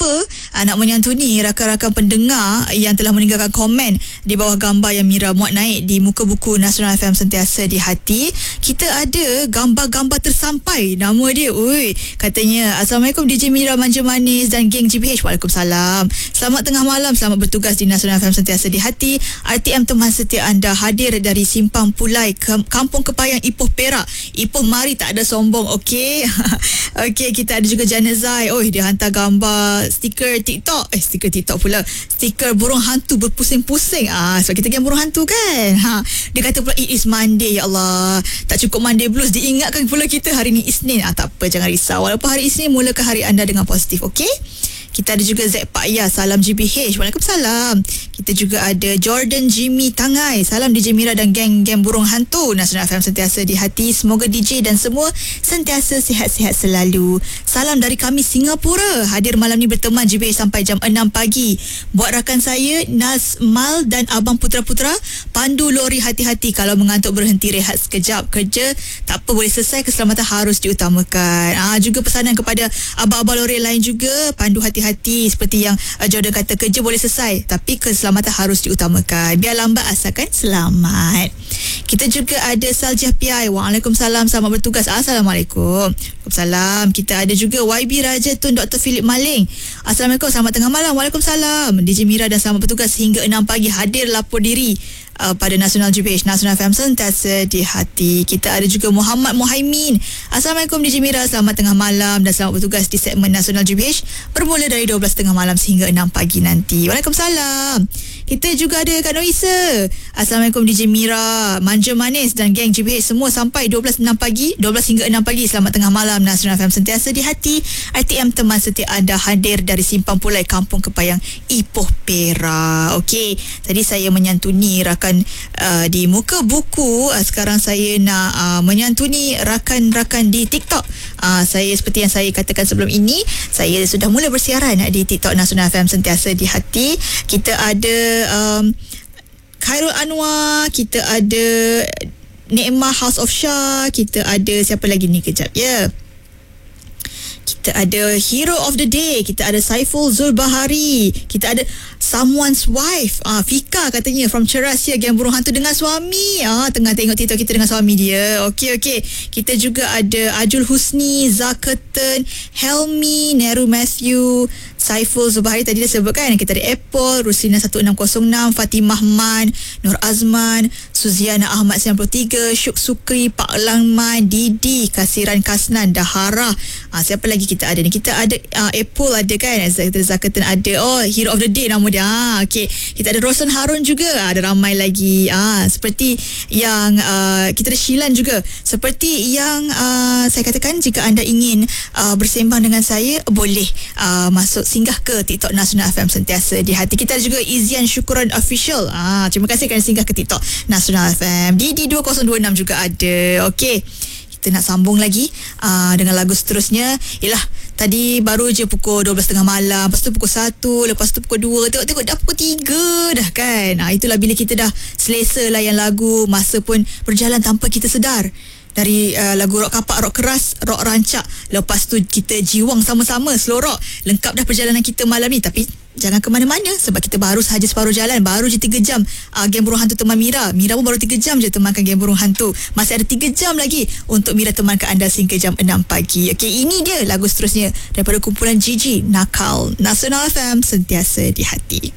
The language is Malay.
lupa nak menyantuni rakan-rakan pendengar yang telah meninggalkan komen di bawah gambar yang Mira muat naik di muka buku Nasional FM Sentiasa di Hati. Kita ada gambar-gambar tersampai. Nama dia, katanya, Assalamualaikum DJ Mira Manja Manis dan geng GPH. Waalaikumsalam. Selamat tengah malam, selamat bertugas di Nasional FM Sentiasa di Hati. RTM teman setia anda hadir dari Simpang Pulai, Kampung Kepayang, Ipoh Perak. Ipoh mari, tak ada sombong, okey. Okey, kita ada juga Janet Zai. Dia hantar gambar stiker TikTok. Stiker TikTok pula. Stiker burung hantu berpusing-pusing. Sebab kita geng burung hantu kan. Dia kata pula it is Monday, ya Allah. Tak cukup Monday blues, diingatkan pula kita hari ni Isnin. Tak apa, jangan risau. Walaupun hari Isnin, mulakan hari anda dengan positif, okey? Kita ada juga Zack Pak Ya, salam GBH. Waalaikumsalam. Kita juga ada Jordan Jimmy Tangai. Salam DJ Mira dan geng-geng burung hantu. Nasional FM Sentiasa di Hati. Semoga DJ dan semua sentiasa sihat-sihat selalu. Salam dari kami Singapura. Hadir malam ni berteman GBH sampai jam 6 pagi. Buat rakan saya Nazmal dan Abang Putra-Putra, pandu lori hati-hati. Kalau mengantuk berhenti rehat sekejap. Kerja tak apa, boleh selesai. Keselamatan harus diutamakan. Juga pesanan kepada abang-abang lori lain juga, pandu hati-hati. Seperti yang Jordan kata, kerja boleh selesai tapi keselamatan harus diutamakan. Biar lambat asalkan selamat. Kita juga ada Saljah Piai. Waalaikumsalam, selamat bertugas. Assalamualaikum. Waalaikumsalam. Kita ada juga YB Raja Tun Dr. Philip Maling. Assalamualaikum, selamat tengah malam. Waalaikumsalam. DJ Mira dan selamat bertugas hingga 6 pagi. Hadir lapor diri pada Nasional GBH, Nasional FM Sentiasa di Hati. Kita ada juga Muhammad Muhaimin. Assalamualaikum DJ Mira, selamat tengah malam dan selamat bertugas di segmen Nasional GBH bermula dari 12.30 malam sehingga 6 pagi nanti. Waalaikumsalam. Kita juga ada Kak Noisa. Assalamualaikum DJ Mira, Manja Manis dan geng GBH semua sampai 12 hingga 6 pagi. Selamat tengah malam. Nasional FM Sentiasa di Hati. RTM teman setia anda hadir dari Simpang Pulai, Kampung Kepayang, Ipoh Perak. Okey, tadi saya menyantuni rakan di muka buku. Sekarang saya nak menyantuni rakan-rakan di TikTok. Saya seperti yang saya katakan sebelum ini, saya sudah mula bersiaran di TikTok Nasional FM Sentiasa di Hati. Kita ada Khairul Anwar, kita ada Nikmah House of Shah, kita ada siapa lagi ni, kejap ya. Kita ada Hero of the Day, kita ada Saiful Zulbahari, kita ada Someone's Wife, Fika katanya from Cerasia, geng burung hantu dengan suami. Tengah tengok TikTok kita dengan suami dia. Okey. Kita juga ada Ajul Husni, Zakatan, Helmi, Neru Matthew, Saiful Zubahari tadi dah sebutkan. Kita ada Apple, Ruslina 1606, Fatimah Man, Nur Azman, Suziana Ahmad 93, Syuk Sukri, Pak Langman, Didi, Kasiran Kasnan, Dahara. Siapa lagi kita ada ni? Kita ada Apple ada kan, Zakatan ada. Hero of the Day nama dia. Okey. Kita ada Rosan Harun juga. Ada ramai lagi. Seperti yang kita ada Shilan juga. Seperti yang saya katakan, jika anda ingin bersembang dengan saya, boleh masuk singgah ke TikTok Nasional FM Sentiasa di Hati. Kita ada juga Izian Syukuran Official. Terima kasih kerana singgah ke TikTok Nasional FM. Didi 2026 juga ada. Okey. Kita nak sambung lagi dengan lagu seterusnya. Yelah, tadi baru je pukul 12.30 malam, lepas tu pukul 1, lepas tu pukul 2, tengok-tengok dah pukul 3 dah kan. Itulah bila kita dah selesa layan lagu, masa pun berjalan tanpa kita sedar. Dari lagu rock kapak, rock keras, rock rancak, lepas tu kita jiwang sama-sama, slow rock. Lengkap dah perjalanan kita malam ni. Tapi jangan ke mana-mana sebab kita baru sahaja separuh jalan. Baru je 3 jam geng burung hantu teman Mira. Mira pun baru 3 jam je temankan geng burung hantu. Masih ada 3 jam lagi untuk Mira temankan anda sehingga jam 6 pagi. Okey, ini dia lagu seterusnya daripada kumpulan Gigi, Nakal. Nasional FM Sentiasa di Hati.